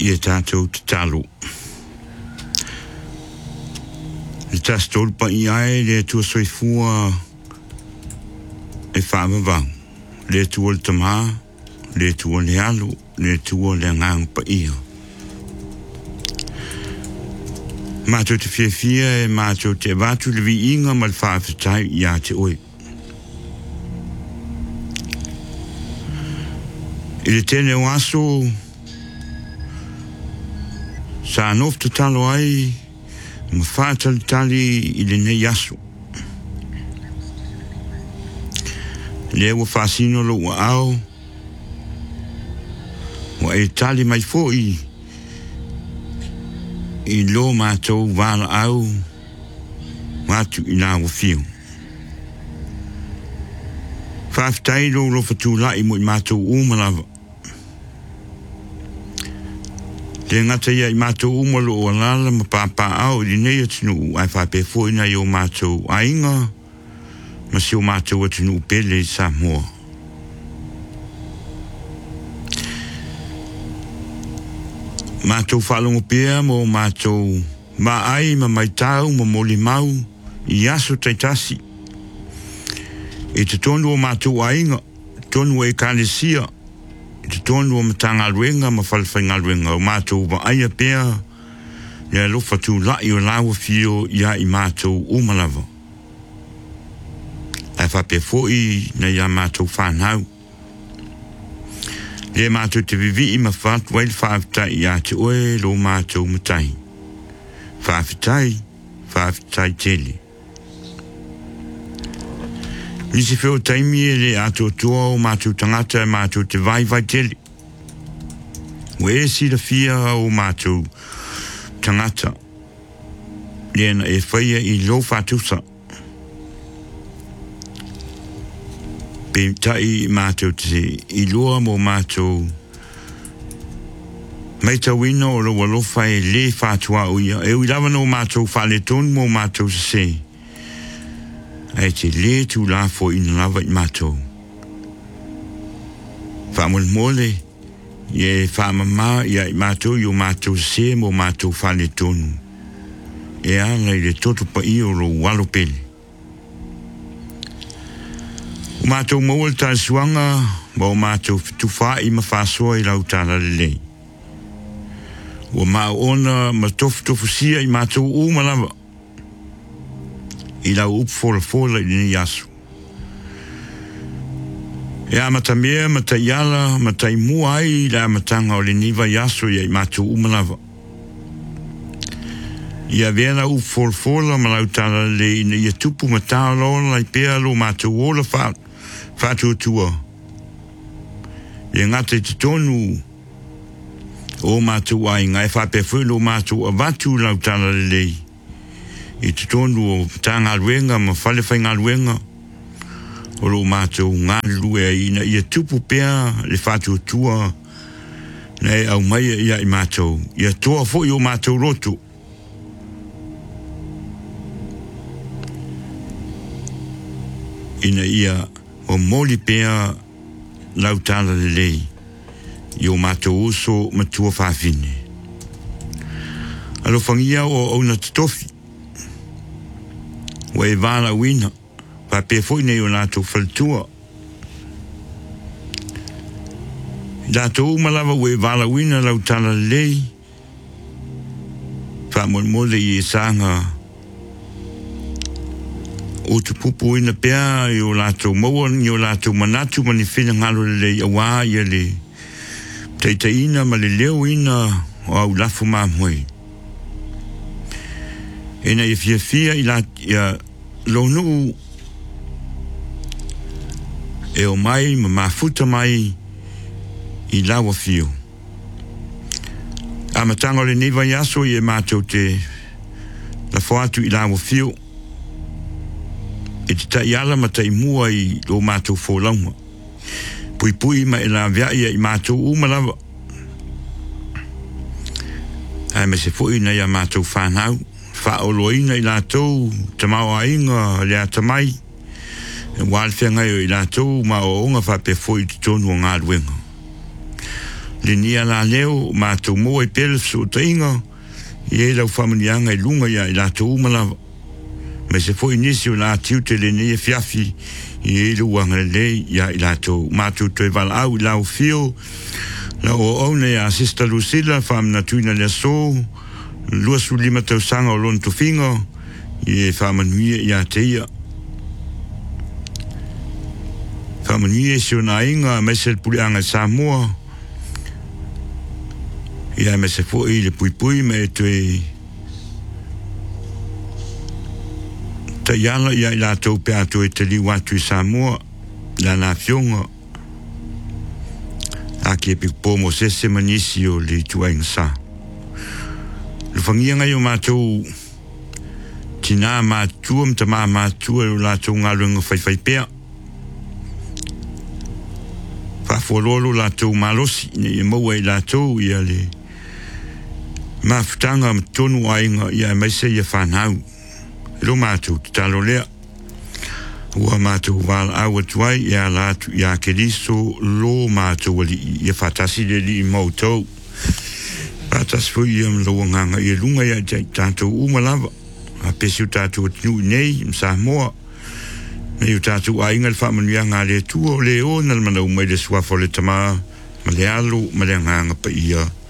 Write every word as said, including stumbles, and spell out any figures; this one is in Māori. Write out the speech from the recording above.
i tātou te talo. Le tastolpa i ai le tua soifua e whaamavang. Le tua le tamā, le tua le alu, le tua le ngang pa ia. Mātou te whiawhia e mātou te wātu le vi inga ma le whaafetai i a te oi. I le tene o aso sa anof te talo ai ma whātali tali i le nei aso. Le ua whāsino lo ua au wa e tali mai fo i i lo mātou wāla au mātu i nā wawhiu. Whāwhitai lo lo whatūla i mo i mātou umalawa. Te ngata ia i mātou umalo o alala ma pāpā au i nei atinu ai whāpē fōina i o mātou ainga ma si o mātou atinu pele i Samoa. Mātou whalongo pēa mo mātou ma ai ma mai tau ma moli mau i aso taitasi. E te tonu o mātou ainga, tonu e kālesia, e te tonu o matanga ruenga ma whalwhainga ruenga o mātou wa aia pēa ia lofa tū lai o lawa fio ia i mātou umalawa. Ai whape fōi na ia mātou whanau. Le mātou te vivi i ma whātu wail whāwhitai i a te oe lo mātou matai. Whāwhitai, whāwhitai tele. Nisi whio taimi e le ato tua o mātou tangata e mātou te vai vai tele. O e si la fia o mātou tangata. Lena e whaia i lo whātusa. Pe tai mātou te i loa mo mātou mai tau ino o lo walofa e le whātua o ia. E ui lawa no mātou whale tonu mo mātou se se. Ai te le tu la fo ina lava i mātou. Whamon mole i e whamama i a i mātou i o mātou se mo mātou whale tonu. E ala i le toto pa i o lo walo pele. O mātou maua tā suanga, ma o mātou tuwha i ma whāsoa i lau tāna lelei. O mā ona ma tofu tofu sia i mātou o malawa. I lau upu fola fola i ni asu. E a mata mea, mata iala, mata i mua ai i la matanga o le niwa i asu i mātou o malawa. Ia vera upu fola fola ma lau tāna lelei i ia tupu ma tālola i pēa lo mātou ola whātu. Whātua tua. E ngate te tonu o mātou ai ngai whāpea whelo mātou a watu lau tāna lelei. I te tonu o tāngā ruenga ma whalewhai ngā ruenga. O lo mātou ngā lue ina ia tupu pēa le whātua tua. Nei au mai ia i mātou. Ia toa fo i o mātou roto. Ina ia o moli pēa lau tāla lelei i o mātou oso matua whāwhine. Alo whangia o auna titofi. Wa e wāla wina, whāpea fwoi nei o nātou whalitua. Nātou umalawa wa e wāla wina lau tāla lelei. Whamon mole i e sanga o te pupu ina pea i o lātou maua ni o lātou manatu mani whina ngalo le a wā ia le teita ina ma le leo ina o au lafu māmoi. Ena i fia fia i la ia lonu e o mai ma mafuta mai i lawa fio. A matanga le niwa yaso i e mātou te la whaatu i lawa fio. E te tai ala ma tai mua i lo mātou fōlaunga. Pui pui ma e la viaia i mātou umalawa. Ai me se fui na ia mātou whanau. Whaoloina i lātou, te mau a inga le a tamai. E wāle whengai o i lātou, ma o onga whape fui te tonu o ngā ruenga. le nia la leo mātou mo e pele so tainga i e lau whamanianga i lunga ia i lātou umalawa. Me se fo inisi o la tiu te le nia fiafi i e luanga le le ia i lātou mātou toi vala au i lau fio la o aune a Sister Lucilla whamana tuina le so lua su lima tau sanga o lon tu finga i e whamanuia i a te ia. Whamanuia si o na inga me se pulianga Samoa ia me se fo i le pui pui me e tue ta iala ia i lātou pe atu e te li watu i Samoa la na fionga a ki e pikpo mo sese manisi o li tuainga sa. Lufangia ngai o mātou tina mātua mta mā mātua o lātou ngā luenga whaiwhai pēr. Whawhololo lātou mālosi ne i maua i lātou ia le mafutanga tonu ainga ia maise ia whanau. Ilo mātou te talo lea. Ua mātou wala awa tuai ia lātou ia keriso lo mātou wali ia whatasi le li i mautou. Whatasi fu ia mloa nganga ia lunga ia jai tātou umalawa. A pesi o tātou atinu nei msa moa. Me o tātou ainga le whamanuia ngā le tua o le o nal manau mai le suafo le tamā ma le alo ma le nganga pa ia.